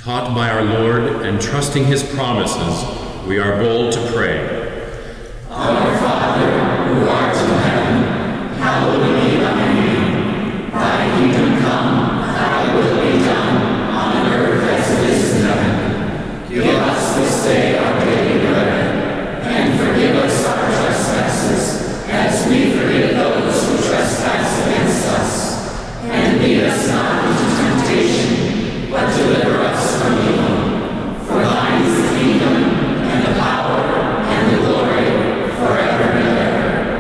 Taught by our Lord and trusting his promises, we are bold to pray.